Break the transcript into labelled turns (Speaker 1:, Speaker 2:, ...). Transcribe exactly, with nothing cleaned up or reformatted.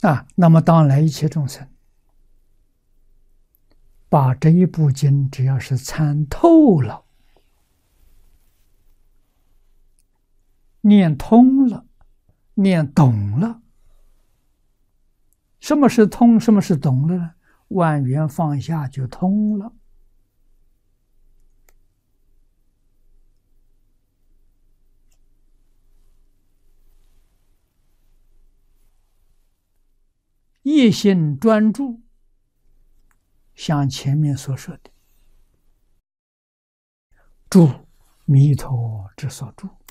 Speaker 1: 啊，那么当来一切众生把这一部经只要是参透了、念通了、念懂了，什么是通，什么是懂了呢？万缘放下就通了。一心专注，像前面所说的，住弥陀之所住。